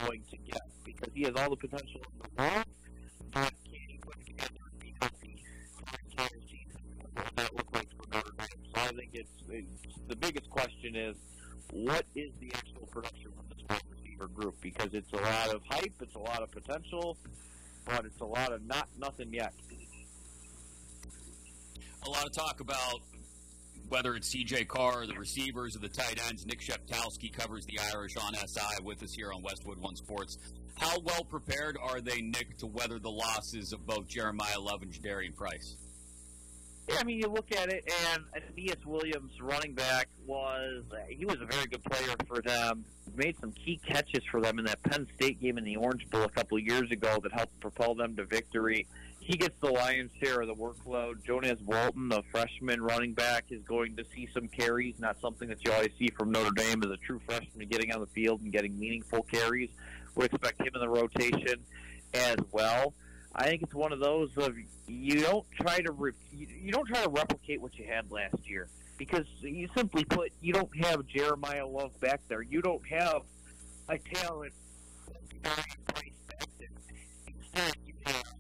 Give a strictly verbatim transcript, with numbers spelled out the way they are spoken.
going to get because he has all the potential in the world, but can he put together and be healthy for an entire season? What does that look like for Notre Dame? So I think it's, it's the biggest question is what is the actual production from this wide receiver group? Because it's a lot of hype, it's a lot of potential, but it's a lot of not nothing yet. A lot of talk about whether it's C J Carr, or the receivers, or the tight ends. Nick Sheptowski covers the Irish on S I with us here on Westwood One Sports. How well prepared are they, Nick, to weather the losses of both Jeremiah Love and Jadarian Price? Yeah, I mean, you look at it, and Aeneas Williams, running back, was he was a very good player for them. Made some key catches for them in that Penn State game in the Orange Bowl a couple of years ago that helped propel them to victory. He gets the lion's share of the workload. Jonas Walton, the freshman running back, is going to see some carries, not something that you always see from Notre Dame as a true freshman getting on the field and getting meaningful carries. Would expect him in the rotation as well. I think it's one of those of you don't try to re- you don't try to replicate what you had last year because you simply put you don't have Jeremiah Love back there. You don't have a talent back there. Instead, you have